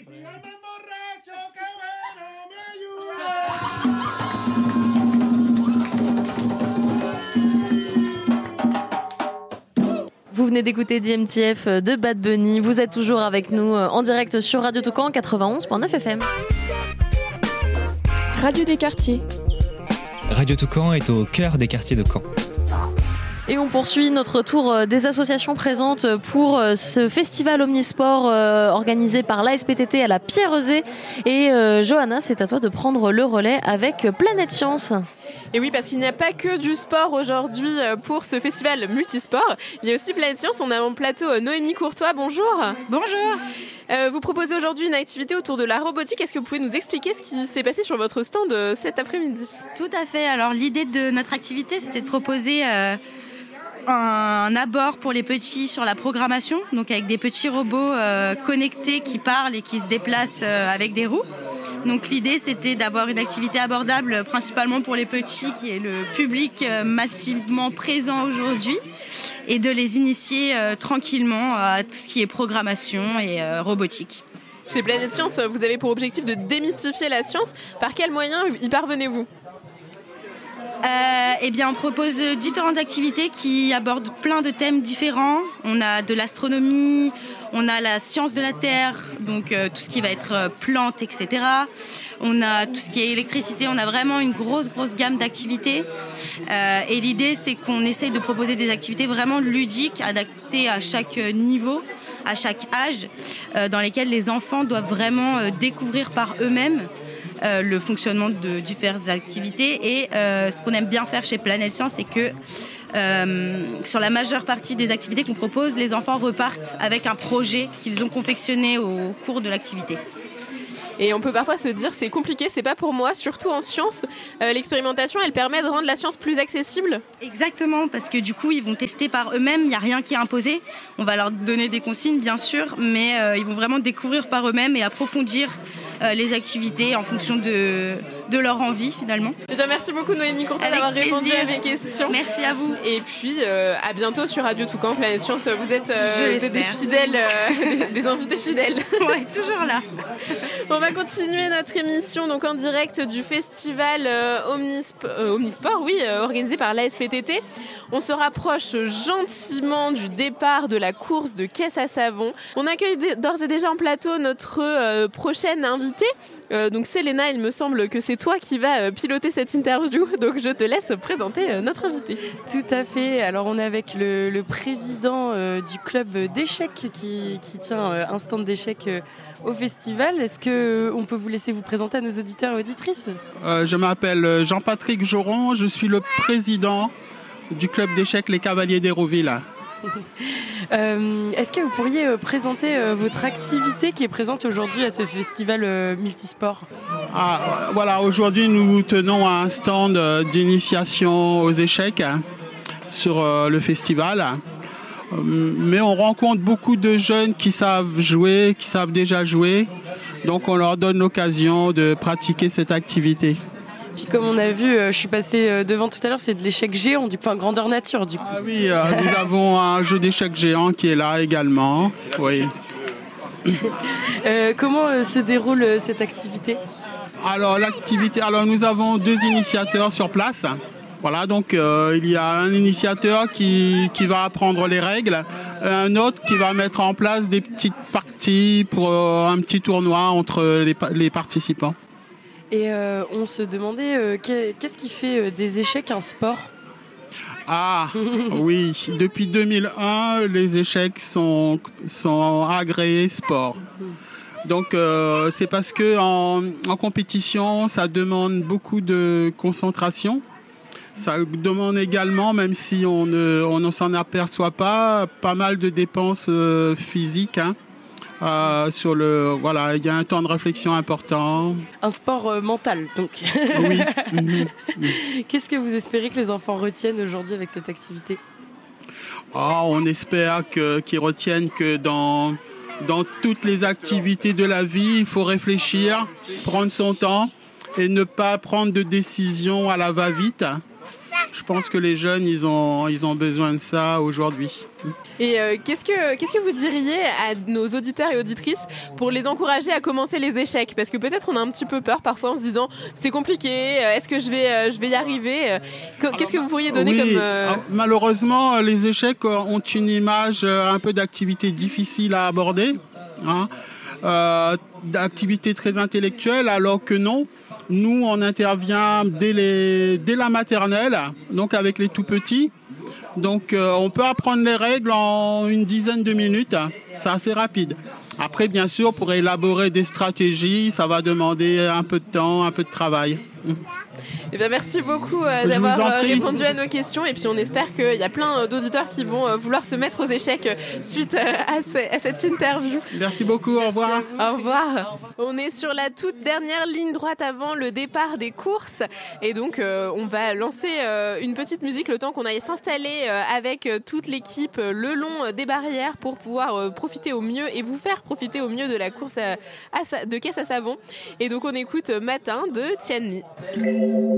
Vous venez d'écouter DMTF de Bad Bunny. Vous êtes toujours avec nous en direct sur Radio Toucan 91.9 FM. Radio des quartiers. Radio Toucan est au cœur des quartiers de Caen. Et on poursuit notre tour des associations présentes pour ce festival omnisport organisé par l'ASPTT à la Pierrezée. Et Johanna, c'est à toi de prendre le relais avec Planète Science. Et oui, parce qu'il n'y a pas que du sport aujourd'hui pour ce festival multisport. Il y a aussi Planète Science. On a en plateau Noémie Courtois. Bonjour. Bonjour. Vous proposez aujourd'hui une activité autour de la robotique. Est-ce que vous pouvez nous expliquer ce qui s'est passé sur votre stand cet après-midi ? Tout à fait. Alors l'idée de notre activité, c'était de proposer un abord pour les petits sur la programmation, donc avec des petits robots connectés qui parlent et qui se déplacent avec des roues. Donc l'idée, c'était d'avoir une activité abordable principalement pour les petits, qui est le public massivement présent aujourd'hui, et de les initier tranquillement à tout ce qui est programmation et robotique. Chez Planète Science, vous avez pour objectif de démystifier la science. Par quels moyens y parvenez-vous ? Eh bien, on propose différentes activités qui abordent plein de thèmes différents. On a de l'astronomie, on a la science de la Terre, donc tout ce qui va être plantes, etc. On a tout ce qui est électricité. On a vraiment une grosse gamme d'activités. Et l'idée, c'est qu'on essaye de proposer des activités vraiment ludiques, adaptées à chaque niveau, à chaque âge, dans lesquelles les enfants doivent vraiment découvrir par eux-mêmes le fonctionnement de diverses activités. Et ce qu'on aime bien faire chez Planète Science, c'est que sur la majeure partie des activités qu'on propose, les enfants repartent avec un projet qu'ils ont confectionné au cours de l'activité. Et on peut parfois se dire c'est compliqué, c'est pas pour moi, surtout en sciences. L'expérimentation, elle permet de rendre la science plus accessible. Exactement, parce que du coup, ils vont tester par eux-mêmes, il n'y a rien qui est imposé. On va leur donner des consignes, bien sûr, mais ils vont vraiment découvrir par eux-mêmes et approfondir les activités en fonction de leur envie, finalement. Et bien, merci beaucoup, Noémie Courtois, d'avoir répondu à mes questions. Merci à vous. Et puis, à bientôt sur Radio Toucan, Planète Science. Vous êtes des fidèles, des invités fidèles. Ouais, toujours là. On va continuer notre émission donc en direct du festival Omnisport, organisé par l'ASPTT. On se rapproche gentiment du départ de la course de caisse à savon. On accueille d'ores et déjà en plateau notre prochaine invitée. Donc Célena, il me semble que c'est toi qui vas piloter cette interview, donc je te laisse présenter notre invité. Tout à fait, alors on est avec le président du club d'échecs qui tient un stand d'échecs au festival. Est-ce qu'on peut vous laisser vous présenter à nos auditeurs et auditrices ? Je m'appelle Jean-Patrick Joron, je suis le président du club d'échecs Les Cavaliers d'Hérouville. Est-ce que vous pourriez présenter votre activité qui est présente aujourd'hui à ce festival multisport ? Voilà, aujourd'hui nous tenons un stand d'initiation aux échecs sur le festival. Mais on rencontre beaucoup de jeunes qui savent jouer, qui savent déjà jouer. Donc on leur donne l'occasion de pratiquer cette activité. Puis comme on a vu, je suis passée devant tout à l'heure, c'est de l'échec géant, du coup, grandeur nature du coup. Ah oui, nous avons un jeu d'échecs géant qui est là également. Oui. Comment se déroule cette activité ? Alors nous avons 2 initiateurs sur place. Voilà, donc il y a un initiateur qui va apprendre les règles, un autre qui va mettre en place des petites parties pour un petit tournoi entre les participants. Et on se demandait qu'est-ce qui fait des échecs un sport ? Ah oui, depuis 2001, les échecs sont agréés sport. Donc c'est parce que en compétition, ça demande beaucoup de concentration. Ça demande également, même si on ne s'en aperçoit pas mal de dépenses physiques. Il y a un temps de réflexion important. Un sport mental, donc. Oui. Qu'est-ce que vous espérez que les enfants retiennent aujourd'hui avec cette activité ? On espère qu'ils retiennent que dans toutes les activités de la vie, il faut réfléchir, prendre son temps et ne pas prendre de décisions à la va-vite. Je pense que les jeunes, ils ont besoin de ça aujourd'hui. Et qu'est-ce que vous diriez à nos auditeurs et auditrices pour les encourager à commencer les échecs? Parce que peut-être on a un petit peu peur parfois en se disant c'est compliqué, est-ce que je vais y arriver? Qu'est-ce que vous pourriez donner comme... Malheureusement, les échecs ont une image un peu d'activité difficile à aborder, hein, d'activité très intellectuelle, alors que non. Nous, on intervient dès la maternelle, donc avec les tout petits. Donc, on peut apprendre les règles en une dizaine de minutes. C'est assez rapide. Après, bien sûr, pour élaborer des stratégies, ça va demander un peu de temps, un peu de travail. Eh bien, merci beaucoup d'avoir répondu à nos questions. Et puis, on espère qu'il y a plein d'auditeurs qui vont vouloir se mettre aux échecs suite à cette interview. Merci beaucoup. Au revoir. Au revoir. On est sur la toute dernière ligne droite avant le départ des courses. Et donc, on va lancer une petite musique le temps qu'on aille s'installer avec toute l'équipe le long des barrières pour pouvoir profiter au mieux et vous faire profiter au mieux de la course de caisse à savon. Et donc, on écoute Matin de Tianmi.